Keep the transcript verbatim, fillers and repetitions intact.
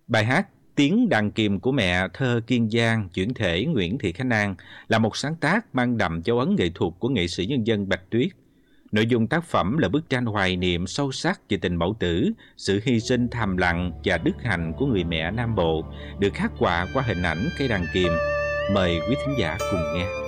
Bài hát Tiếng đàn kìm của mẹ thơ Kiên Giang chuyển thể Nguyễn Thị Khánh An là một sáng tác mang đậm dấu ấn nghệ thuật của nghệ sĩ nhân dân Bạch Tuyết. Nội dung tác phẩm là bức tranh hoài niệm sâu sắc về tình mẫu tử, sự hy sinh thầm lặng và đức hạnh của người mẹ Nam Bộ, được khắc họa qua hình ảnh cây đàn kìm. Mời quý thính giả cùng nghe.